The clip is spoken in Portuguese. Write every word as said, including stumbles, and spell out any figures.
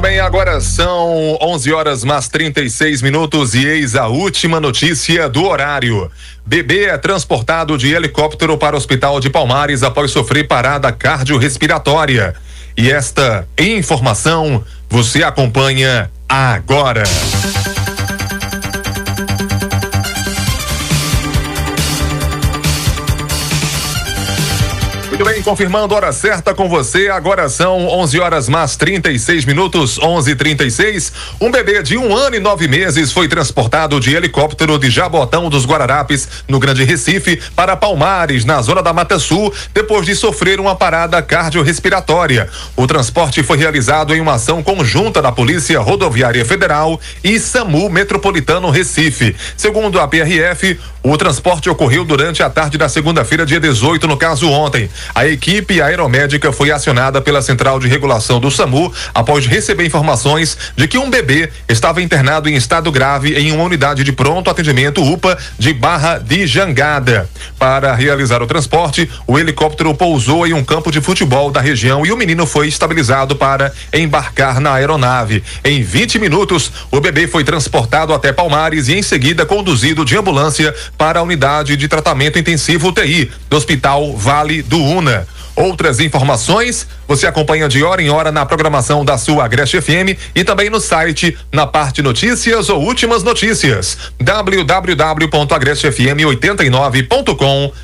bem, agora são onze horas mais trinta e seis minutos e eis a última notícia do horário. Bebê é transportado de helicóptero para o Hospital de Palmares após sofrer parada cardiorrespiratória. E esta informação você acompanha agora. Muito bem, confirmando hora certa com você, agora são onze horas mais trinta e seis minutos, onze e trinta e seis. Um bebê de um ano e nove meses foi transportado de helicóptero de Jabotão dos Guararapes, no Grande Recife, para Palmares, na zona da Mata Sul, depois de sofrer uma parada cardiorrespiratória. O transporte foi realizado em uma ação conjunta da Polícia Rodoviária Federal e SAMU Metropolitano Recife. Segundo a P R F, o transporte ocorreu durante a tarde da segunda-feira, dia dezoito, no caso ontem. A equipe aeromédica foi acionada pela Central de Regulação do SAMU após receber informações de que um bebê estava internado em estado grave em uma unidade de pronto atendimento U P A de Barra de Jangada. Para realizar o transporte, o helicóptero pousou em um campo de futebol da região e o menino foi estabilizado para embarcar na aeronave. Em vinte minutos, o bebê foi transportado até Palmares e em seguida conduzido de ambulância para a unidade de tratamento intensivo U T I do Hospital Vale do Una. Outras informações você acompanha de hora em hora na programação da sua Agreste F M e também no site, na parte notícias ou últimas notícias, w w w ponto agreste f m oitenta e nove ponto com